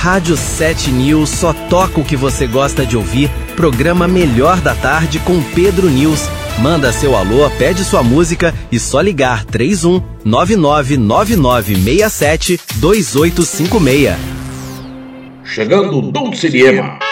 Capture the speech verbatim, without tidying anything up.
Rádio sete News só toca o que você gosta de ouvir. Programa Melhor da Tarde com Pedro News. Manda seu alô, pede sua música e só ligar três um nove nove nove nove seis sete dois oito cinco seis. Chegando Dom Cinema.